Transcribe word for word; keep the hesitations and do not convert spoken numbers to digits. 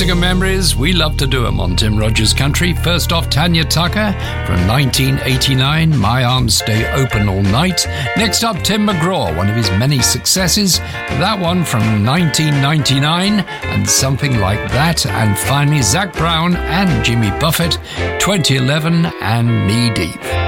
classic and memories. We love to do them on Tim Rogers Country. First off, Tanya Tucker from nineteen eighty-nine, My Arms Stay Open All Night. Next up, Tim McGraw, one of his many successes. That one from nineteen ninety-nine, and Something Like That. And finally, Zac Brown and Jimmy Buffett, twenty eleven and Knee Deep.